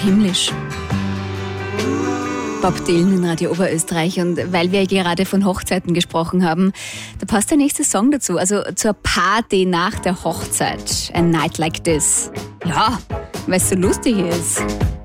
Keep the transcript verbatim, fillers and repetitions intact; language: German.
himmlisch. Bob Dylan in Radio Oberösterreich, und weil wir gerade von Hochzeiten gesprochen haben, da passt der nächste Song dazu, also zur Party nach der Hochzeit. A Night Like This. Ja, weil es so lustig ist.